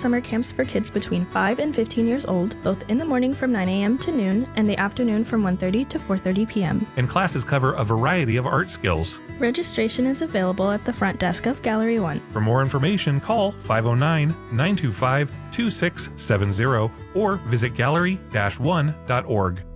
summer camps for kids between 5 and 15 years old, both in the morning from 9 a.m. to noon and the afternoon from 1:30 to 4:30 p.m. And classes cover a variety of art skills. Registration is available at the front desk of Gallery 1. For more information, call 509-925-2670 or visit gallery-1.org.